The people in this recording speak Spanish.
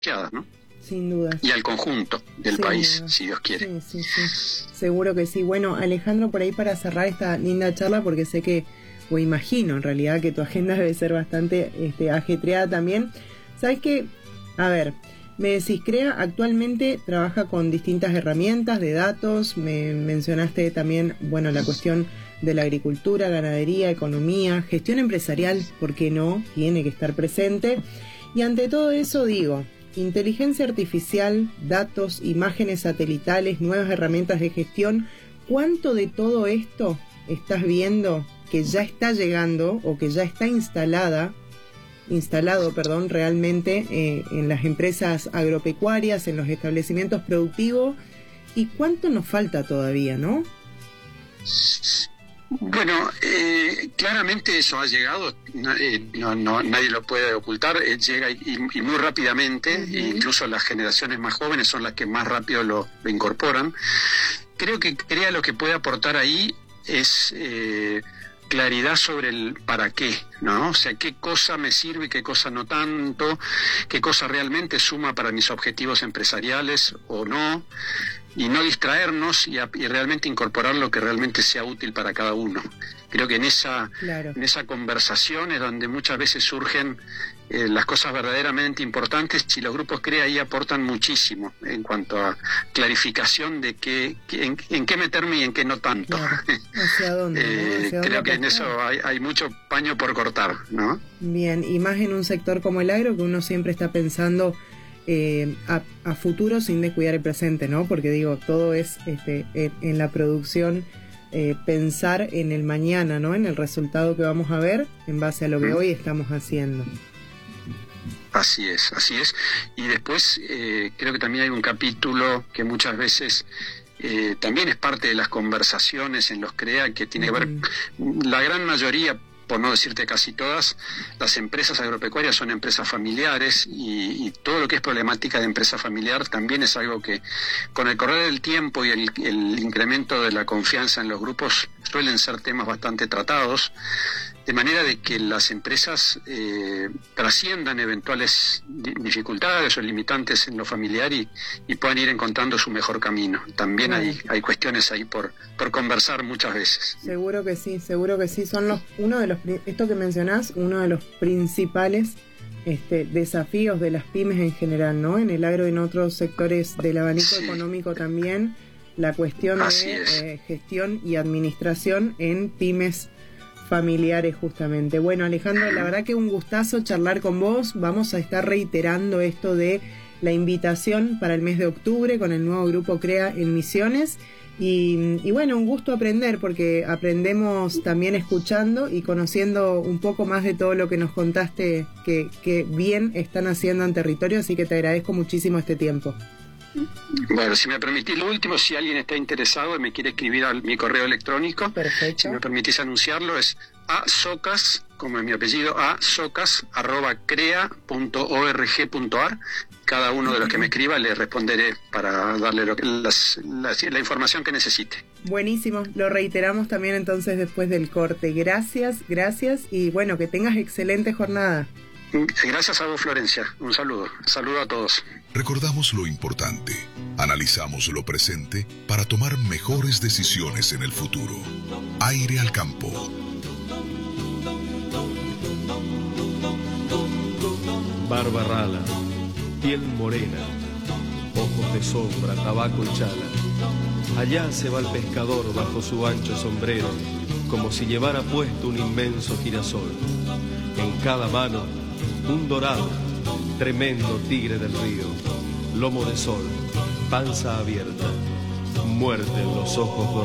¿no? Sin duda. Y al conjunto del país, si Dios quiere. Sí. Seguro que sí. Bueno, Alejandro, por ahí para cerrar esta linda charla, porque sé que, o imagino en realidad que tu agenda debe ser bastante ajetreada también. ¿Sabes qué? A ver, me decís, CREA actualmente trabaja con distintas herramientas de datos. Me mencionaste también, bueno, la cuestión de la agricultura, ganadería, economía, gestión empresarial, ¿por qué no? Tiene que estar presente. Y ante todo eso digo, inteligencia artificial, datos, imágenes satelitales, nuevas herramientas de gestión. ¿Cuánto de todo esto estás viendo que ya está llegando o que ya está instalado realmente en las empresas agropecuarias, en los establecimientos productivos? ¿Y cuánto nos falta todavía, no? Bueno, claramente eso ha llegado, nadie lo puede ocultar, llega y muy rápidamente, incluso las generaciones más jóvenes son las que más rápido lo incorporan. Creo que CREA lo que puede aportar ahí es claridad sobre el para qué, ¿no? O sea, qué cosa me sirve y qué cosa no tanto, qué cosa realmente suma para mis objetivos empresariales o no, y no distraernos y realmente incorporar lo que realmente sea útil para cada uno. Creo que en esa conversación es donde muchas veces surgen las cosas verdaderamente importantes, y los grupos CREA ahí aportan muchísimo en cuanto a clarificación de en qué meterme y en qué no tanto. Claro. ¿Hacia dónde? ¿No? ¿Hacia creo dónde que en eso hay mucho paño por cortar, ¿no? Bien, y más en un sector como el agro, que uno siempre está pensando a futuro sin descuidar el presente, ¿no? Porque digo, todo es en la producción, pensar en el mañana, ¿no? En el resultado que vamos a ver en base a lo que hoy estamos haciendo. Así es. Y después creo que también hay un capítulo que muchas veces también es parte de las conversaciones en los CREA, que tiene que ver, la gran mayoría, por no decirte casi todas, las empresas agropecuarias son empresas familiares, y todo lo que es problemática de empresa familiar también es algo que con el correr del tiempo y el incremento de la confianza en los grupos suelen ser temas bastante tratados, de manera de que las empresas trasciendan eventuales dificultades o limitantes en lo familiar y puedan ir encontrando su mejor camino. También hay cuestiones ahí por conversar muchas veces. Seguro que sí. Son esto que mencionás, uno de los principales desafíos de las pymes en general, ¿no? En el agro y en otros sectores del abanico económico también, la cuestión de gestión y administración en pymes familiares justamente. Bueno, Alejandro, la verdad que un gustazo charlar con vos. Vamos a estar reiterando esto de la invitación para el mes de octubre con el nuevo grupo CREA en Misiones. Y bueno, un gusto aprender, porque aprendemos también escuchando y conociendo un poco más de todo lo que nos contaste que bien están haciendo en territorio, así que te agradezco muchísimo este tiempo. Bueno, si me permitís, lo último, si alguien está interesado y me quiere escribir a mi correo electrónico, perfecto, si me permitís anunciarlo, es asocas, como es mi apellido, asocas@crea.org.ar. Cada uno de los que me escriba le responderé para darle la información que necesite. Buenísimo, lo reiteramos también entonces después del corte. Gracias, y bueno, que tengas excelente jornada. Gracias a vos, Florencia. Un saludo a todos. Recordamos lo importante, analizamos lo presente para tomar mejores decisiones en el futuro. Aire al campo. Barba rala, piel morena, ojos de sombra, tabaco y chala. Allá se va el pescador bajo su ancho sombrero, como si llevara puesto un inmenso girasol. En cada mano, un dorado, tremendo tigre del río, lomo de sol, panza abierta, muerte en los ojos